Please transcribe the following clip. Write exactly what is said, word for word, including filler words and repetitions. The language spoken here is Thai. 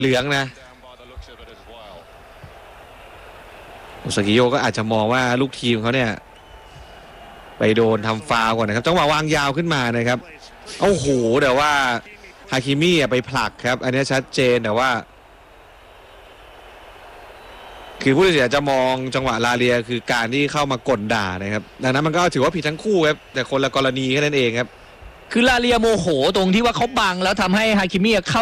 เหลืองนะโอซากิโยก็อาจจะมองว่าลูกทีมเขาเนี่ยไปโดนทำฟาวก่อนนะครับจังหวะวางยาวขึ้นมานะครับโอ้โหแต่ว่าฮาคิมิไปผลักครับอันนี้ชัดเจนแต่ว่าคือผู้ตัดสินจะมองจังหวะลาเลียคือการที่เข้ามากดด่านะครับดังนั้นมันก็ถือว่าผิดทั้งคู่ครับแต่คนละกรณีแค่นั้นเองครับคือลาเลียโมโหตรงที่ว่าเขาบังแล้วทำให้ฮาคิมิเข้า